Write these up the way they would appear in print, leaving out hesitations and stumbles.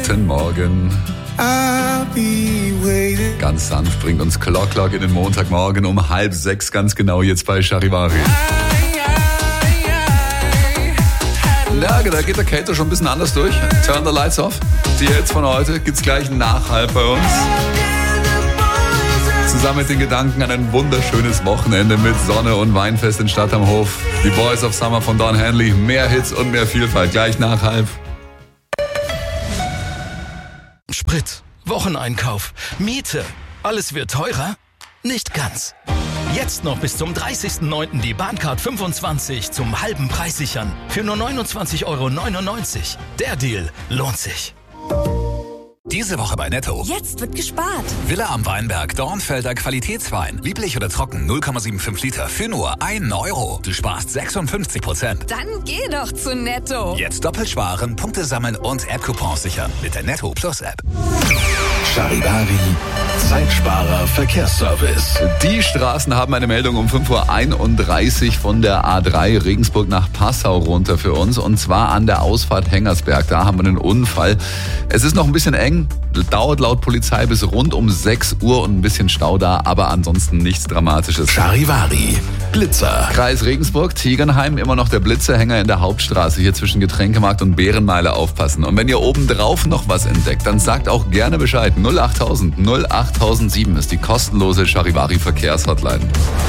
Guten Morgen. Ganz sanft bringt uns Clock in den Montagmorgen um 5:30 ganz genau jetzt bei Charivari. Ja, da geht der Kater schon ein bisschen anders durch. Turn the lights off. Die Hits von heute gibt's gleich nachhalb bei uns. Zusammen mit den Gedanken an ein wunderschönes Wochenende mit Sonne und Weinfest in Stadt am Hof. Die Boys of Summer von Don Henley. Mehr Hits und mehr Vielfalt. Gleich nachhalb. Sprit, Wocheneinkauf, Miete. Alles wird teurer? Nicht ganz. Jetzt noch bis zum 30.09. die Bahncard 25 zum halben Preis sichern. Für nur 29,99 €. Der Deal lohnt sich. Diese Woche bei Netto. Jetzt wird gespart. Villa am Weinberg, Dornfelder Qualitätswein. Lieblich oder trocken, 0,75 Liter für nur 1 €. Du sparst 56%. Dann geh doch zu Netto. Jetzt doppelt sparen, Punkte sammeln und App-Coupons sichern mit der Netto Plus App. Charivari, Zeitsparer Verkehrsservice. Die Straßen haben eine Meldung um 5:31 Uhr von der A3 Regensburg nach Passau runter für uns. Und zwar an der Ausfahrt Hengersberg. Da haben wir einen Unfall. Es ist noch ein bisschen eng. Dauert laut Polizei bis rund um 6 Uhr und ein bisschen Stau da. Aber ansonsten nichts Dramatisches. Charivari, Blitzer. Kreis Regensburg, Tegernheim, immer noch der Blitzerhänger in der Hauptstraße. Hier zwischen Getränkemarkt und Bärenmeile aufpassen. Und wenn ihr obendrauf noch was entdeckt, dann sagt auch gerne Bescheid. 08000 08007 ist die kostenlose Charivari Verkehrshotline.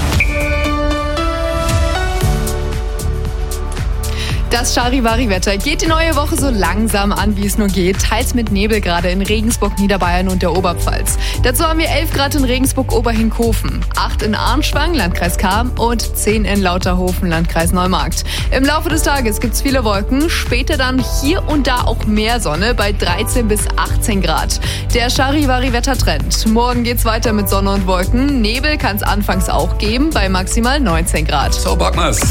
Das Charivari-Wetter geht die neue Woche so langsam an, wie es nur geht. Teils mit Nebel gerade in Regensburg, Niederbayern und der Oberpfalz. Dazu haben wir 11 Grad in Regensburg-Oberhinkofen, 8 in Arnschwang, Landkreis Cham und 10 in Lauterhofen, Landkreis Neumarkt. Im Laufe des Tages gibt's viele Wolken, später dann hier und da auch mehr Sonne bei 13 bis 18 Grad. Der Charivari-Wettertrend. Morgen geht's weiter mit Sonne und Wolken. Nebel kann's anfangs auch geben bei maximal 19 Grad. So, packen wir's.